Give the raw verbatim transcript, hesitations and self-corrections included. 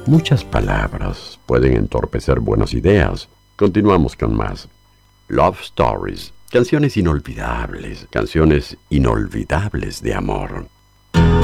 Muchas palabras pueden entorpecer buenas ideas. Continuamos con más. Love Stories. Canciones inolvidables. Canciones inolvidables de amor.